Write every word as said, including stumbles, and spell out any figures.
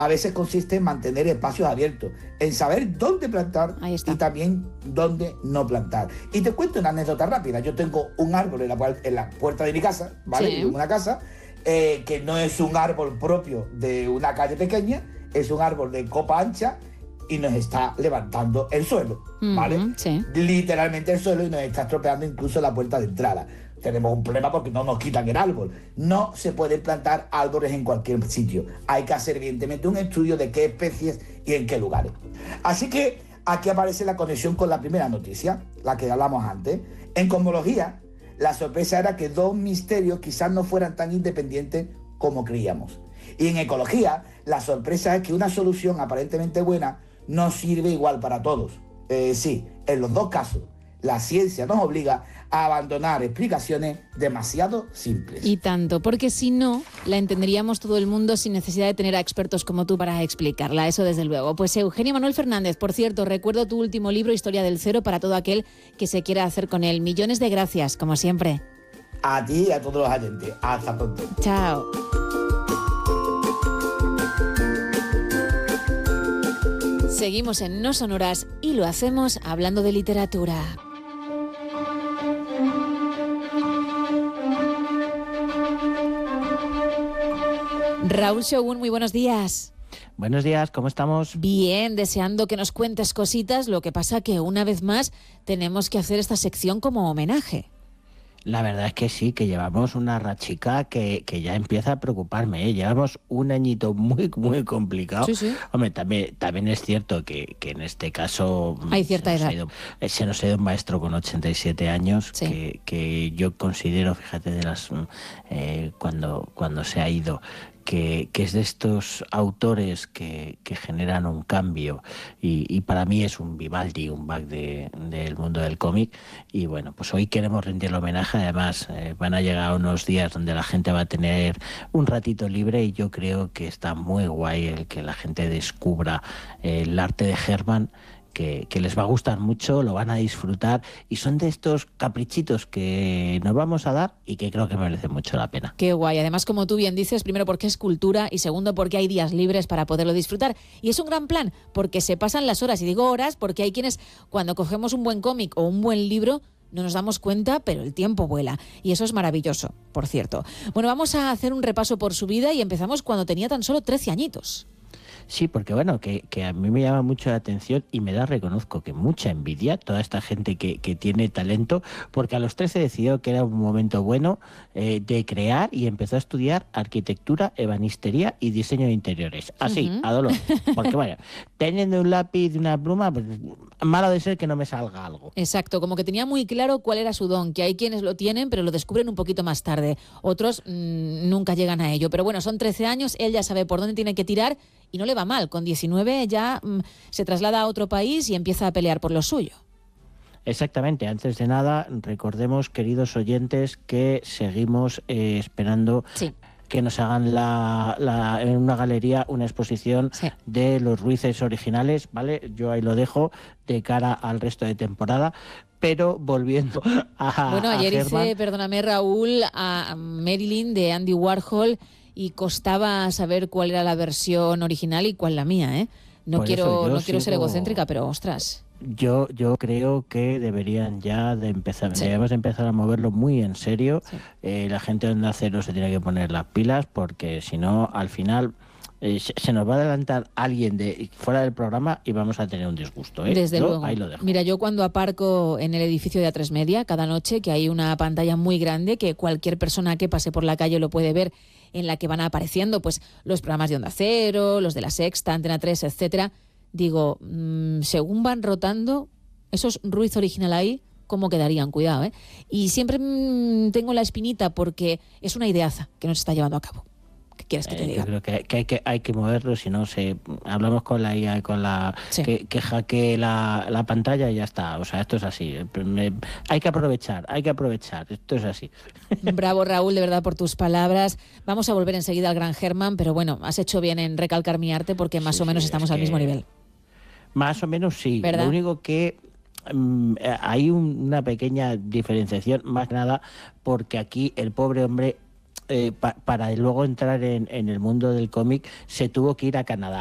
a veces consiste en mantener espacios abiertos, en saber dónde plantar y también dónde no plantar. Y te cuento una anécdota rápida. Yo tengo un árbol en la, en la puerta de mi casa, ¿vale? Sí. En una casa, eh, que no es un árbol propio de una calle pequeña, es un árbol de copa ancha y nos está levantando el suelo, ¿vale? Uh-huh, sí. Literalmente el suelo, y nos está estropeando incluso la puerta de entrada. Tenemos un problema porque no nos quitan el árbol. No se pueden plantar árboles en cualquier sitio. Hay que hacer, evidentemente, un estudio de qué especies y en qué lugares. Así que aquí aparece la conexión con la primera noticia, la que hablamos antes. En cosmología, la sorpresa era que dos misterios quizás no fueran tan independientes como creíamos. Y en ecología, la sorpresa es que una solución aparentemente buena no sirve igual para todos. Eh, sí, en los dos casos, la ciencia nos obliga a abandonar explicaciones demasiado simples. Y tanto, porque si no, la entenderíamos todo el mundo sin necesidad de tener a expertos como tú para explicarla, eso desde luego. Pues Eugenio Manuel Fernández, por cierto, recuerdo tu último libro, Historia del Cero, para todo aquel que se quiera hacer con él. Millones de gracias, como siempre. A ti y a todos los oyentes. Hasta pronto. Chao. Seguimos en No Sonoras y lo hacemos hablando de literatura. Raúl Shogun, muy buenos días. Buenos días, ¿cómo estamos? Bien, deseando que nos cuentes cositas, lo que pasa que una vez más tenemos que hacer esta sección como homenaje. La verdad es que sí, que llevamos una rachica que, que ya empieza a preocuparme, ¿eh? Llevamos un añito muy, muy complicado. Sí, sí. Hombre, también, también es cierto que, que en este caso... Hay cierta edad. Se nos, ha ido, se nos ha ido un maestro con ochenta y siete años, sí. que, que yo considero, fíjate, de las eh, cuando, cuando se ha ido... Que, que es de estos autores que, que generan un cambio y, y para mí es un Vivaldi, un Bach de, del mundo del cómic. Y bueno, pues hoy queremos rendirle homenaje. Además eh, van a llegar unos días donde la gente va a tener un ratito libre y yo creo que está muy guay el que la gente descubra eh, el arte de Hermann, Que, que les va a gustar mucho, lo van a disfrutar y son de estos caprichitos que nos vamos a dar y que creo que merecen mucho la pena. Qué guay, además como tú bien dices, primero porque es cultura y segundo porque hay días libres para poderlo disfrutar y es un gran plan porque se pasan las horas, y digo horas porque hay quienes cuando cogemos un buen cómic o un buen libro no nos damos cuenta, pero el tiempo vuela y eso es maravilloso, por cierto. Bueno, vamos a hacer un repaso por su vida y empezamos cuando tenía tan solo trece añitos. Sí, porque bueno, que, que a mí me llama mucho la atención y me da, reconozco que mucha envidia toda esta gente que, que tiene talento, porque a los trece decidió que era un momento bueno eh, de crear y empezó a estudiar arquitectura, ebanistería y diseño de interiores. Así, uh-huh. a dolor. Porque bueno, teniendo un lápiz y una pluma, pues malo de ser que no me salga algo. Exacto, como que tenía muy claro cuál era su don, que hay quienes lo tienen pero lo descubren un poquito más tarde. Otros mmm, nunca llegan a ello. Pero bueno, son trece años, él ya sabe por dónde tiene que tirar y no le va mal. Con diecinueve ya mmm, se traslada a otro país y empieza a pelear por lo suyo. Exactamente. Antes de nada, recordemos, queridos oyentes, que seguimos eh, esperando sí. que nos hagan la, la, en una galería una exposición sí. de los Ruices originales, ¿vale? Yo ahí lo dejo de cara al resto de temporada. Pero volviendo a Bueno, ayer a Hermann, hice, perdóname Raúl, a Marilyn de Andy Warhol y costaba saber cuál era la versión original y cuál la mía, ¿eh? No Por quiero, no sigo... quiero ser egocéntrica, pero ostras. Yo, yo creo que deberían ya de empezar, sí. debemos empezar a moverlo muy en serio. Sí. Eh, la gente de Onda Cero se tiene que poner las pilas porque si no, al final eh, se, se nos va a adelantar alguien de fuera del programa y vamos a tener un disgusto, ¿eh? Desde yo, luego. Ahí lo dejo. Mira, yo cuando aparco en el edificio de A tres Media cada noche, que hay una pantalla muy grande que cualquier persona que pase por la calle lo puede ver, en la que van apareciendo pues los programas de Onda Cero, los de La Sexta, Antena tres, etcétera. Digo, mmm, según van rotando, esos Ruiz original ahí, ¿cómo quedarían? Cuidado, ¿eh? Y siempre mmm, tengo la espinita porque es una ideaza que nos está llevando a cabo. ¿Qué quieres que te eh, diga? Yo creo que, que, hay que hay que moverlo, si no se hablamos con la I A y con la sí. que, que hackee la, la pantalla y ya está. O sea, esto es así. Me, hay que aprovechar, hay que aprovechar. Esto es así. Bravo, Raúl, de verdad, por tus palabras. Vamos a volver enseguida al gran Hermann, pero bueno, has hecho bien en recalcar mi arte porque más sí, o menos sí, estamos es al que... mismo nivel. Más o menos sí. ¿verdad? Lo único que um, hay un, una pequeña diferenciación, más que nada porque aquí el pobre hombre eh, pa, para luego entrar en, en el mundo del cómic se tuvo que ir a Canadá.